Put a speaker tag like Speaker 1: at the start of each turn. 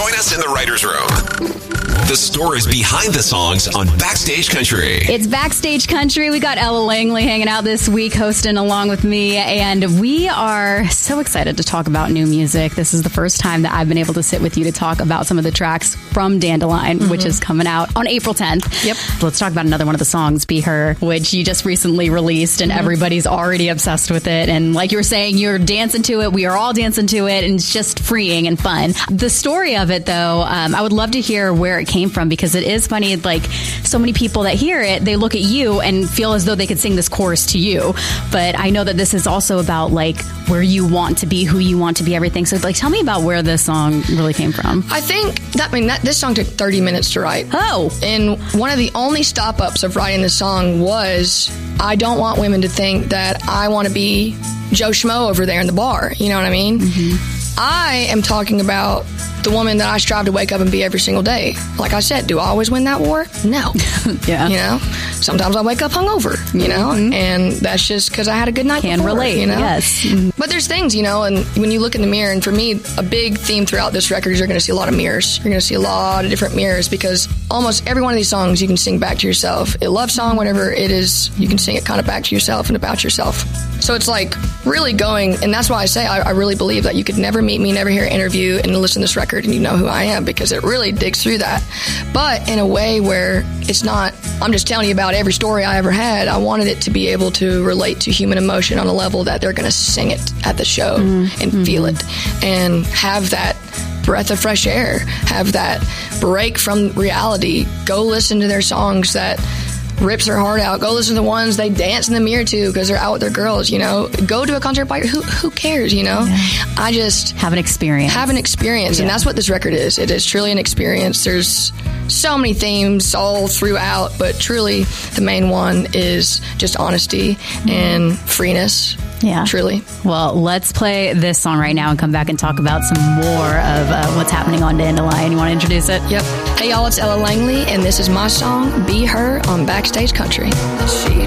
Speaker 1: Join us in the writer's room. The stories behind the songs on Backstage Country.
Speaker 2: It's Backstage Country. We got Ella Langley hanging out this week, hosting along with me, and we are so excited to talk about new music. This is the first time that I've been able to sit with you to talk about some of the tracks from Dandelion, which is coming out on April 10th.
Speaker 3: Yep.
Speaker 2: Let's talk about another one of the songs, Be Her, which you just recently released, and everybody's already obsessed with it. And like you were saying, you're dancing to it. We are all dancing to it, and it's just freeing and fun. The story of it, though, I would love to hear where it came from, because it is funny, like so many people that hear it, they look at you and feel as though they could sing this chorus to you. But I know that this is also about like where you want to be, who you want to be, everything. So like, tell me about where this song really came from.
Speaker 3: I think this song took 30 minutes to write.
Speaker 2: Oh.
Speaker 3: And one of the only stop-ups of writing this song was, I don't want women to think that I want to be Joe Schmo over there in the bar. You know what I mean? Mm-hmm. I am talking about the woman that I strive to wake up and be every single day. Like I said, do I always win that war? No.
Speaker 2: Yeah.
Speaker 3: You know, sometimes I wake up hungover, you know, and that's just because I had a good night before.
Speaker 2: Relate,
Speaker 3: you know?
Speaker 2: Yes.
Speaker 3: But there's things, you know, and when you look in the mirror, and for me, a big theme throughout this record is you're going to see a lot of mirrors. You're going to see a lot of different mirrors, because almost every one of these songs you can sing back to yourself. A love song, whatever it is, you can sing it kind of back to yourself and about yourself. So it's like really going, and that's why I say I really believe that you could never meet me, never hear an interview, and listen to this record and you know who I am, because it really digs through that. But in a way where it's not, I'm just telling you about every story I ever had. I wanted it to be able to relate to human emotion on a level that they're going to sing it at the show and feel it and have that breath of fresh air, have that break from reality. Go listen to their songs that rips their heart out. Go listen to the ones they dance in the mirror to because they're out with their girls, you know. Go to a concert by who cares, you know. Yeah. I just
Speaker 2: have an experience.
Speaker 3: And that's what this record is. It is truly an experience. There's so many themes all throughout, but truly the main one is just honesty and freeness.
Speaker 2: Yeah.
Speaker 3: Truly.
Speaker 2: Well, let's play this song right now and come back and talk about some more of what's happening on Dandelion. You want to introduce it?
Speaker 3: Yep. Hey, y'all, it's Ella Langley, and this is my song, Be Her, on Backstage Country. She